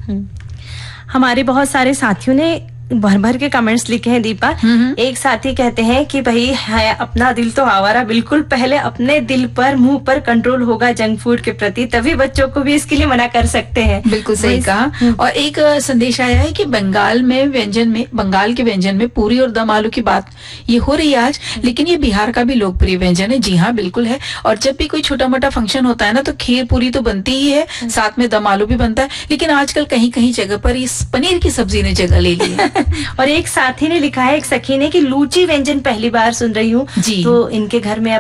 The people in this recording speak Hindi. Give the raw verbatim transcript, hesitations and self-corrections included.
हम्म। हमारे बहुत सारे साथियों ने भर भर के कमेंट्स लिखे हैं दीपा। एक साथी कहते हैं कि भाई है अपना दिल तो आवारा, बिल्कुल पहले अपने दिल पर मुंह पर कंट्रोल होगा जंक फूड के प्रति, तभी बच्चों को भी इसके लिए मना कर सकते हैं। बिल्कुल सही कहा। और एक संदेश आया है कि बंगाल में व्यंजन में बंगाल के व्यंजन में पूरी और दम आलू की बात ये हो रही है आज, लेकिन ये बिहार का भी लोकप्रिय व्यंजन है। जी हाँ, बिल्कुल है। और जब भी कोई छोटा मोटा फंक्शन होता है ना, तो खीर पूरी तो बनती ही है, साथ में दम आलू भी बनता है। लेकिन आजकल कहीं कहीं जगह पर इस पनीर की सब्जी ने जगह ले ली है। और एक साथी ने लिखा है, एक सखी ने, कि लूची व्यंजन पहली बार सुन रही हूँ, तो इनके घर में